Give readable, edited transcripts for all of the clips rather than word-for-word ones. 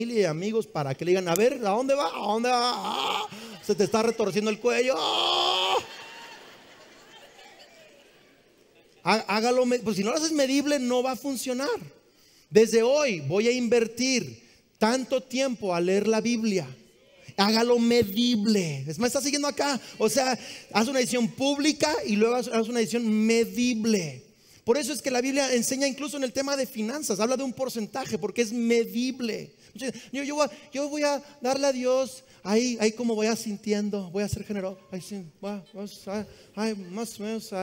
y amigos para que le digan, a ver, ¿a dónde va? ¿A dónde va? ¡Ah! Se te está retorciendo el cuello. ¡Ah! Hágalo, pues si no lo haces medible no va a funcionar. Desde hoy voy a invertir tanto tiempo a leer la Biblia. Hágalo medible. ¿Me está siguiendo acá? O sea, haz una edición pública y luego haz una edición medible. Por eso es que la Biblia enseña incluso en el tema de finanzas, habla de un porcentaje porque es medible. Yo voy a darle a Dios ahí como vaya sintiendo, voy a ser generoso. Más o menos.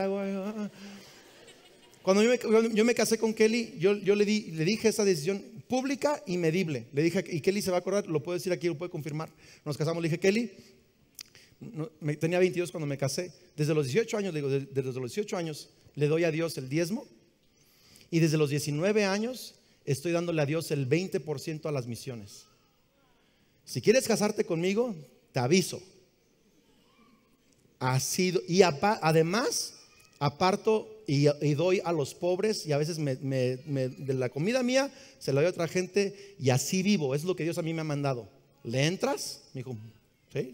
Cuando yo me casé con Kelly, yo le dije esa decisión pública y medible. Le dije, y Kelly se va a acordar, lo puedo decir aquí, lo puede confirmar. Nos casamos, le dije, Kelly, tenía 22 cuando me casé. Desde los 18 años, le digo, desde los 18 años le doy a Dios el diezmo. Y desde los 19 años estoy dándole a Dios el 20% a las misiones. Si quieres casarte conmigo, te aviso. Y además aparto y doy a los pobres, y a veces de la comida mía se la doy a otra gente, y así vivo. Es lo que Dios a mí me ha mandado. ¿Le entras? Me dijo, ¿sí?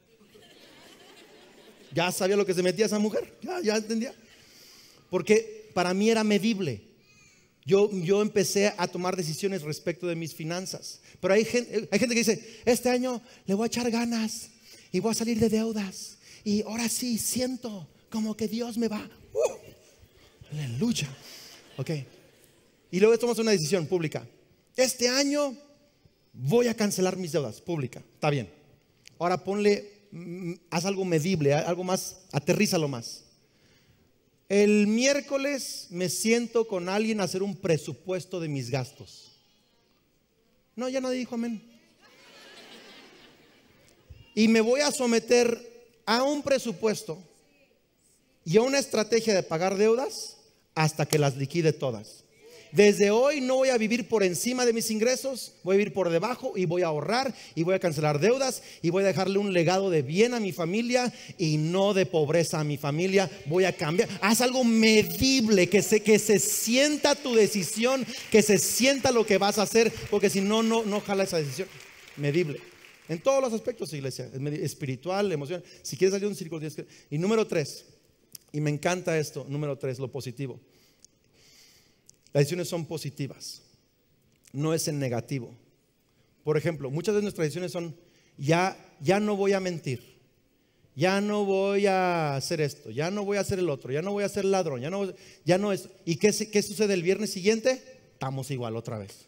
Ya sabía lo que se metía esa mujer, ya entendía. Porque para mí era medible. Yo empecé a tomar decisiones respecto de mis finanzas. Pero hay gente que dice, este año le voy a echar ganas y voy a salir de deudas, y ahora sí siento como que Dios me va. Aleluya. Ok. Y luego tomamos una decisión pública. Este año voy a cancelar mis deudas. Pública. Está bien. Ahora haz algo medible, algo más, aterrízalo más. El miércoles me siento con alguien a hacer un presupuesto de mis gastos. No, ya nadie dijo amén. Y me voy a someter a un presupuesto y a una estrategia de pagar deudas hasta que las liquide todas. Desde hoy no voy a vivir por encima de mis ingresos, voy a vivir por debajo, y voy a ahorrar y voy a cancelar deudas y voy a dejarle un legado de bien a mi familia y no de pobreza a mi familia. Voy a cambiar. Haz algo medible, que se sienta tu decisión, que se sienta lo que vas a hacer, porque si no jala esa decisión. Medible. En todos los aspectos, iglesia, espiritual, emocional. Si quieres salir de un círculo, tienes que. Y número 3, y me encanta esto, número 3, lo positivo. Las decisiones son positivas, no es en negativo. Por ejemplo, muchas de nuestras decisiones son, ya no voy a mentir, ya no voy a hacer esto, ya no voy a hacer el otro, ya no voy a ser ladrón, ya no es. ¿Y qué sucede el viernes siguiente? Estamos igual otra vez.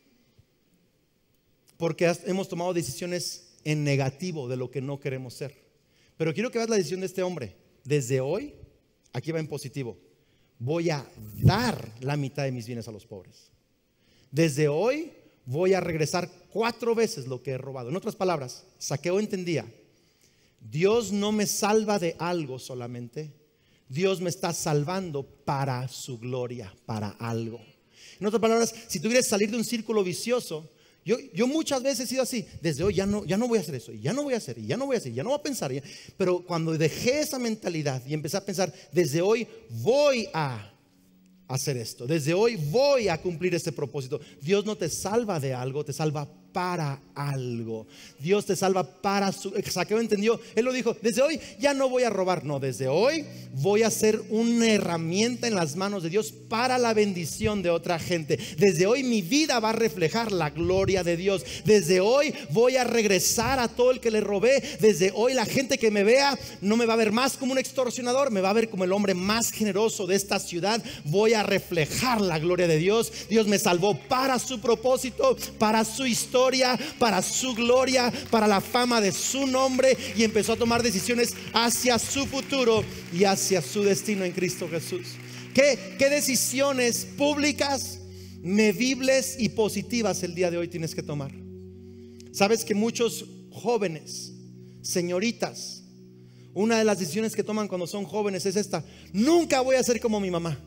Porque hemos tomado decisiones en negativo de lo que no queremos ser. Pero quiero que veas la decisión de este hombre. Desde hoy, aquí va en positivo. Voy a dar la mitad de mis bienes a los pobres. Desde hoy voy a regresar 4 veces lo que he robado. En otras palabras, Zaqueo entendía, Dios no me salva de algo solamente, Dios me está salvando para su gloria, para algo. En otras palabras, si tú quieres salir de un círculo vicioso, yo muchas veces he sido así. Desde hoy ya no voy a hacer eso, y ya no voy a hacer, y ya no voy a hacer, ya no voy a pensar. Pero cuando dejé esa mentalidad y empecé a pensar, desde hoy voy a hacer esto, desde hoy voy a cumplir este propósito. Dios no te salva de algo, te salva para algo. Dios te salva para Zaqueo entendió, él lo dijo, desde hoy ya no voy a robar. No, desde hoy voy a ser una herramienta en las manos de Dios para la bendición de otra gente. Desde hoy mi vida va a reflejar la gloria de Dios. Desde hoy voy a regresar a todo el que le robé. Desde hoy la gente que me vea no me va a ver más como un extorsionador, me va a ver como el hombre más generoso de esta ciudad. Voy a reflejar la gloria de Dios. Dios me salvó para su propósito, para su historia, para su gloria, para la fama de su nombre, y empezó a tomar decisiones hacia su futuro y hacia su destino en Cristo Jesús. ¿Qué decisiones públicas, medibles y positivas el día de hoy tienes que tomar? Sabes que muchos jóvenes, señoritas, una de las decisiones que toman cuando son jóvenes es esta: nunca voy a ser como mi mamá.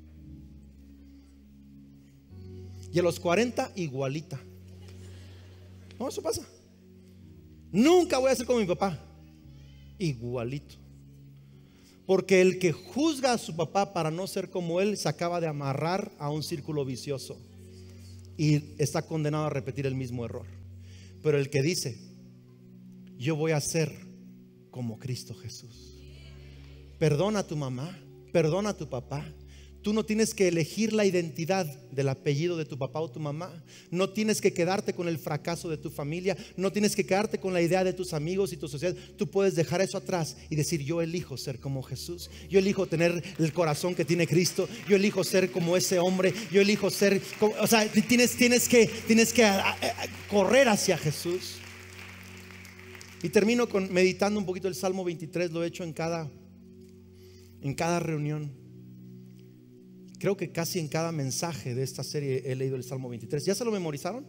Y a los 40 igualita. No, eso pasa. Nunca voy a ser como mi papá. Igualito. Porque el que juzga a su papá para no ser como él se acaba de amarrar a un círculo vicioso y está condenado a repetir el mismo error. pero el que dice, yo voy a ser como Cristo Jesús. Perdona a tu mamá, perdona a tu papá. Tú no tienes que elegir la identidad del apellido de tu papá o tu mamá. No tienes que quedarte con el fracaso de tu familia. No tienes que quedarte con la idea de tus amigos y tu sociedad. Tú puedes dejar eso atrás y decir, yo elijo ser como Jesús. Yo elijo tener el corazón que tiene Cristo. Yo elijo ser como ese hombre. Yo elijo ser como, o sea, tienes que correr hacia Jesús. Y termino meditando un poquito el Salmo 23. Lo he hecho en cada reunión. Creo que casi en cada mensaje de esta serie he leído el Salmo 23. ¿Ya se lo memorizaron?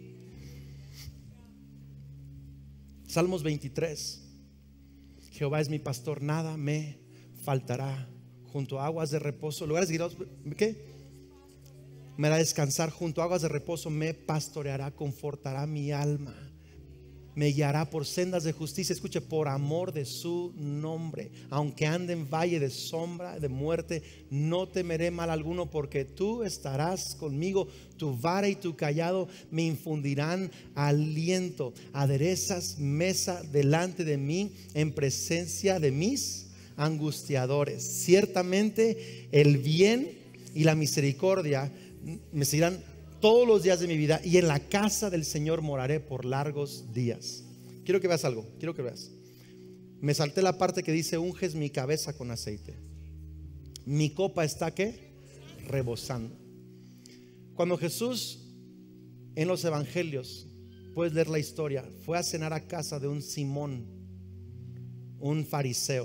Salmos 23. Jehová es mi pastor, nada me faltará. Junto a aguas de reposo, lugares guiados, ¿qué? Me hará descansar. Junto a aguas de reposo me pastoreará, confortará mi alma. Me guiará por sendas de justicia, escuche, por amor de su nombre. Aunque ande en valle de sombra, de muerte, no temeré mal alguno, porque tú estarás conmigo. Tu vara y tu cayado me infundirán aliento. Aderezas mesa delante de mí en presencia de mis angustiadores. Ciertamente el bien y la misericordia me seguirán todos los días de mi vida, y en la casa del Señor moraré por largos días. Quiero que veas algo, quiero que veas. Me salté la parte que dice, unges mi cabeza con aceite. Mi copa está, ¿qué? Rebosando. Cuando Jesús en los evangelios, puedes leer la historia, fue a cenar a casa de un Simón, un fariseo.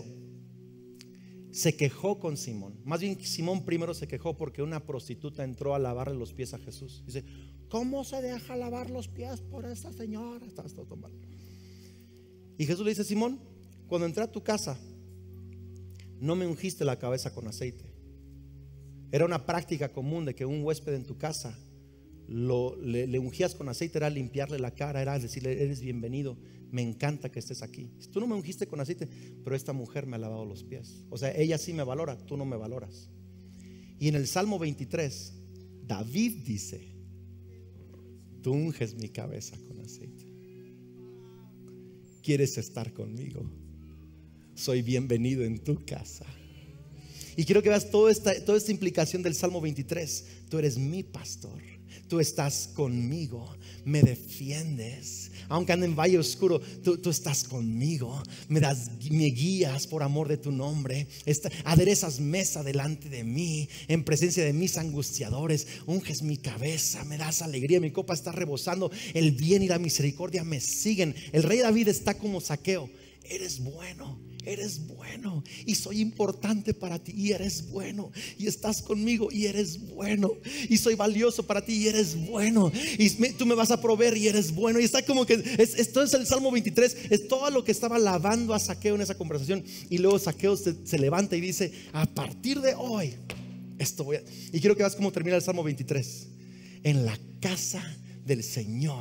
Se quejó con Simón. Más bien Simón primero se quejó porque una prostituta entró a lavarle los pies a Jesús. Dice, ¿cómo se deja lavar los pies por esa señora? Está todo mal. Y Jesús le dice, Simón, cuando entré a tu casa no me ungiste la cabeza con aceite. Era una práctica común de que un huésped en tu casa le ungías con aceite, era limpiarle la cara, era decirle, eres bienvenido, me encanta que estés aquí. Tú no me ungiste con aceite, pero esta mujer me ha lavado los pies. O sea, ella sí me valora, tú no me valoras. Y en el Salmo 23 David dice, tú unges mi cabeza con aceite. ¿Quieres estar conmigo? Soy bienvenido en tu casa. Y quiero que veas toda esta implicación del Salmo 23. Tú eres mi pastor, tú estás conmigo, me defiendes. Aunque ande en valle oscuro, tú estás conmigo. Me guías por amor de tu nombre. Aderezas mesa delante de mí en presencia de mis angustiadores. Unges mi cabeza, me das alegría. Mi copa está rebosando. El bien y la misericordia me siguen. El rey David está como Zaqueo. Eres bueno, eres bueno, y soy importante para ti, y eres bueno, y estás conmigo, y eres bueno, y soy valioso para ti, y eres bueno, y tú me vas a proveer, y eres bueno. Y está como que esto es el Salmo 23, es todo lo que estaba alabando a Zaqueo en esa conversación. Y luego Zaqueo se levanta y dice, a partir de hoy esto voy a... Y quiero que veas cómo termina el Salmo 23. En la casa del Señor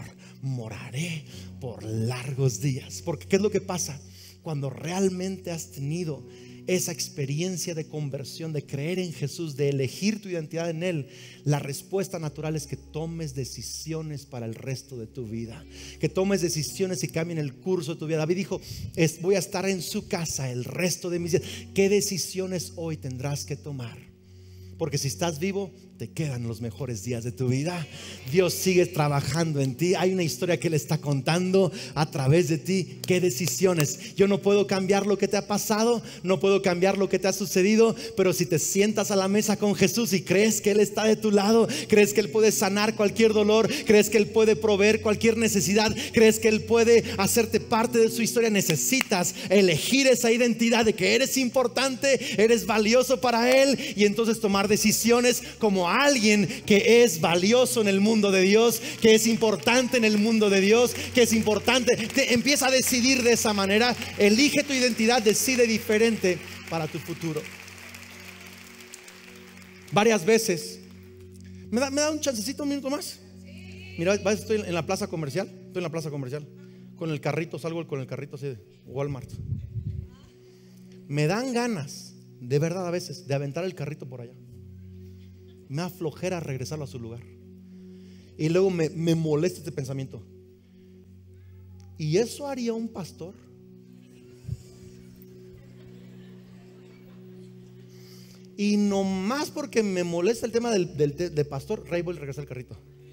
moraré por largos días. Porque ¿qué es lo que pasa? Cuando realmente has tenido esa experiencia de conversión, de creer en Jesús, de elegir tu identidad en Él, la respuesta natural es que tomes decisiones para el resto de tu vida, que tomes decisiones y cambien el curso de tu vida. David dijo, voy a estar en su casa el resto de mis días. ¿Qué decisiones hoy tendrás que tomar? Porque si estás vivo, te quedan los mejores días de tu vida. Dios sigue trabajando en ti. Hay una historia que Él está contando a través de ti. ¿Qué decisiones? Yo no puedo cambiar lo que te ha pasado, no puedo cambiar lo que te ha sucedido, pero si te sientas a la mesa con Jesús y crees que Él está de tu lado, crees que Él puede sanar cualquier dolor, crees que Él puede proveer cualquier necesidad, crees que Él puede hacerte parte de su historia, necesitas elegir esa identidad de que eres importante, eres valioso para Él, y entonces tomar decisiones como alguien que es valioso en el mundo de Dios, que es importante en el mundo de Dios, que es importante. Empieza a decidir de esa manera. Elige tu identidad, decide diferente para tu futuro. Varias veces ¿me da un chancecito, un minuto más? Mira, estoy en la plaza comercial. Estoy en la plaza comercial con el carrito, salgo con el carrito así de Walmart. Me dan ganas, de verdad, a veces, de aventar el carrito por allá. Me da flojera regresarlo a su lugar. Y luego me molesta este pensamiento. ¿Y eso haría un pastor? Y nomás porque me molesta el tema de pastor, Ray, voy a regresar el carrito.